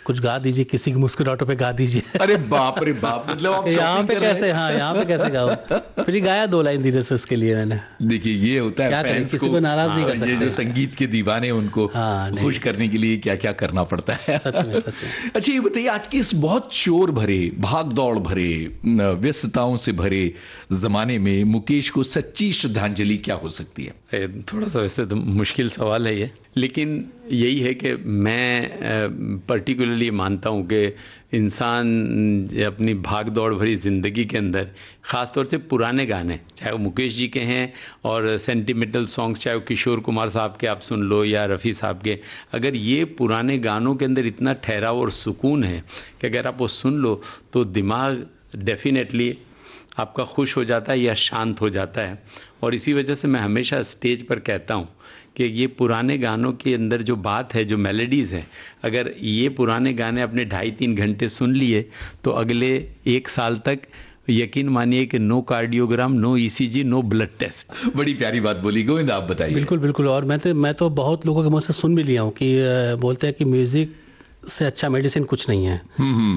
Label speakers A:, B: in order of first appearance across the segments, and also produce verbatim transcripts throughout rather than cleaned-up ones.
A: कुछ गा दीजिए, किसी की मुस्कुराहटों पे गा दीजिए।
B: अरे बाप रे बाप, मतलब आप
A: यहाँ
B: शॉपिंग
A: पे
B: कर रहे
A: कैसे,
B: हैं।
A: हाँ यहाँ पे कैसे गाऊं। फिर गाया दो लाइन धीरे से उसके लिए मैंने।
B: देखिए ये होता है
A: क्या करें,
B: फैंस
A: किसी
B: को,
A: को नाराज नहीं कर
B: हाँ, ये
A: सकते।
B: जो संगीत के दीवाने हैं, उनको
A: हाँ, नहीं।
B: खुश करने के लिए क्या क्या करना पड़ता है।
A: सच में, सच में।
B: अच्छा ये बताइए, आज की इस बहुत शोर भरे, भाग दौड़ भरे, न, व्यस्तताओं से भरे जमाने में मुकेश को सच्ची श्रद्धांजलि क्या हो सकती है?
C: ए, थोड़ा सा वैसे तो मुश्किल सवाल है ये, लेकिन यही है कि मैं पर्टिकुलरली मानता हूँ कि इंसान अपनी भाग दौड़ भरी ज़िंदगी के अंदर ख़ास तौर से पुराने गाने, चाहे वो मुकेश जी के हैं और सेंटिमेंटल सॉन्ग्स, चाहे वो किशोर कुमार साहब के आप सुन लो या रफ़ी साहब के, अगर ये पुराने गानों के अंदर इतना ठहराव और सुकून है कि अगर आप वो सुन लो तो दिमाग डेफिनेटली आपका खुश हो जाता है या शांत हो जाता है। और इसी वजह से मैं हमेशा स्टेज पर कहता हूँ कि ये पुराने गानों के अंदर जो बात है, जो मेलोडीज़ हैं, अगर ये पुराने गाने अपने ढाई तीन घंटे सुन लिए तो अगले एक साल तक यकीन मानिए कि no cardiogram, no ECG, no blood test.
B: बड़ी प्यारी बात बोली गोविंद, आप बताइए।
A: बिल्कुल बिल्कुल। और मैं तो मैं तो बहुत लोगों के मुँह से सुन भी लिया हूँ कि अ, बोलते हैं कि म्यूज़िक से अच्छा मेडिसिन कुछ नहीं है।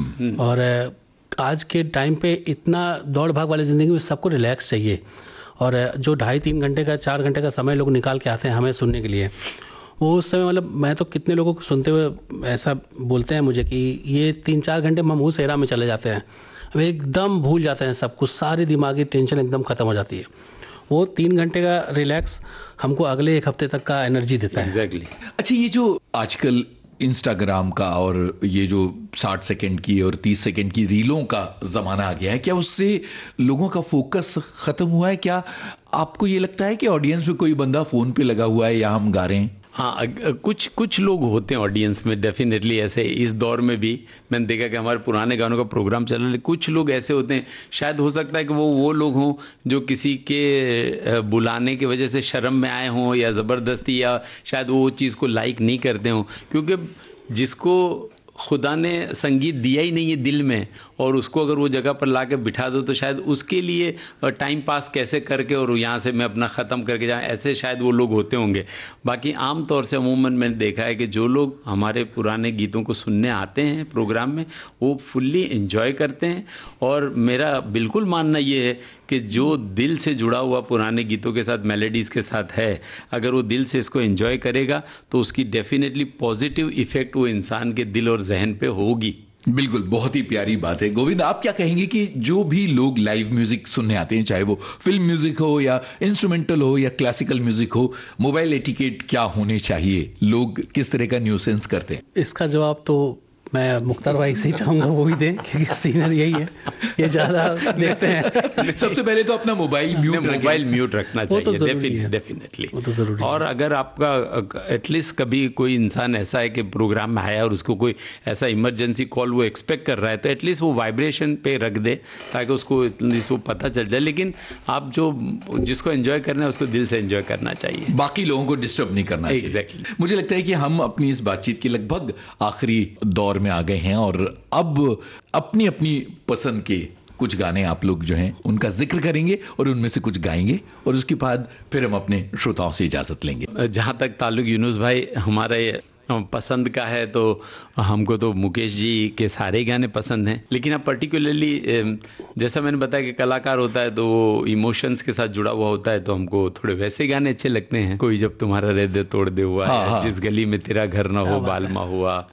A: और अ, आज के टाइम पे इतना दौड़ भाग वाली ज़िंदगी में सबको रिलैक्स चाहिए। और अ, जो ढाई तीन घंटे का, चार घंटे का समय लोग निकाल के आते हैं हमें सुनने के लिए, वो उस समय मतलब मैं तो कितने लोगों को सुनते हुए ऐसा बोलते हैं मुझे कि ये तीन चार घंटे मुँह सेहरा में चले जाते हैं, वे एकदम भूल जाते हैं सब कुछ, सारी दिमागी टेंशन एकदम ख़त्म हो जाती है। वो तीन घंटे का रिलैक्स हमको अगले एक हफ्ते तक का एनर्जी देता है।
C: एग्जैक्टली।
B: अच्छा ये जो आजकल इंस्टाग्राम का और ये जो साठ सेकंड की और तीस सेकंड की रीलों का ज़माना आ गया है, क्या उससे लोगों का फोकस ख़त्म हुआ है? क्या आपको ये लगता है कि ऑडियंस में कोई बंदा फ़ोन पे लगा हुआ है या हम गा रहे हैं?
C: हाँ, अग- कुछ कुछ लोग होते हैं ऑडियंस में डेफिनेटली ऐसे। इस दौर में भी मैंने देखा कि हमारे पुराने गानों का प्रोग्राम चल रहा है, कुछ लोग ऐसे होते हैं, शायद हो सकता है कि वो वो लोग हों जो किसी के अ, बुलाने की वजह से शर्म में आए हों या ज़बरदस्ती, या शायद वो चीज़ को लाइक नहीं करते हों, क्योंकि जिसको खुदा ने संगीत दिया ही नहीं है दिल में, और उसको अगर वो जगह पर ला के बिठा दो तो शायद उसके लिए टाइम पास कैसे करके और यहाँ से मैं अपना ख़त्म करके जाऊँ, ऐसे शायद वो लोग होते होंगे। बाकी आम तौर से अमूमन मैंने देखा है कि जो लोग हमारे पुराने गीतों को सुनने आते हैं प्रोग्राम में, वो फुल्ली एंजॉय करते हैं। और मेरा बिल्कुल मानना ये है कि जो दिल से जुड़ा हुआ पुराने गीतों के साथ, मेलोडीज़ के साथ है, अगर वो दिल से इसको एंजॉय करेगा तो उसकी डेफिनेटली पॉजिटिव इफ़ेक्ट वो इंसान के दिल और जहन पे होगी।
B: बिल्कुल, बहुत ही प्यारी बात है। गोविंद, आप क्या कहेंगे कि जो भी लोग लाइव म्यूजिक सुनने आते हैं, चाहे वो फिल्म म्यूजिक हो या इंस्ट्रूमेंटल हो या क्लासिकल म्यूजिक हो, मोबाइल एटिकेट क्या होने चाहिए? लोग किस तरह का न्यूसेंस करते हैं?
A: इसका जवाब तो मैं मुख्तार भाई से ही चाहूँगा वो भी दें, क्योंकि सीनियर यही है, ये ज़्यादा देखते हैं।
B: सबसे पहले तो अपना मोबाइल म्यूट रखें।
C: मोबाइल म्यूट रखना
A: वो तो
C: चाहिए
A: ज़रूरी है।
C: डेफिनेटली।
A: वो तो ज़रूरी
C: और
A: है।
C: अगर आपका एटलीस्ट कभी कोई इंसान ऐसा है कि प्रोग्राम में आया और उसको कोई ऐसा इमरजेंसी कॉल वो एक्सपेक्ट कर रहा है, तो एटलीस्ट वो वाइब्रेशन पे रख दे ताकि उसको एटलीस्ट वो पता चल जाए। लेकिन आप जो जिसको एंजॉय करना है उसको दिल से एंजॉय करना चाहिए,
B: बाकी लोगों को डिस्टर्ब नहीं करना चाहिए।
C: Exactly.
B: मुझे लगता है कि हम अपनी इस बातचीत के लगभग आखिरी दौर में आ गए हैं और अब अपनी अपनी पसंद के कुछ गाने आप लोग जो हैं उनका जिक्र करेंगे और उनमें से कुछ गाएंगे, और उसके बाद फिर हम अपने श्रोताओं से इजाज़त लेंगे।
C: जहाँ तक ताल्लुक यूनुस भाई हमारा ये पसंद का है, तो हमको तो मुकेश जी के सारे गाने पसंद हैं। लेकिन अब पर्टिकुलरली जैसा मैंने बताया कि कलाकार होता है तो वो इमोशंस के साथ जुड़ा हुआ होता है, तो हमको थोड़े वैसे गाने अच्छे लगते हैं। कोई जब तुम्हारा रह दे तोड़ दे हुआ
B: हाँ,
C: है,
B: हाँ।
C: जिस गली में तेरा घर ना हो बालमा हुआ,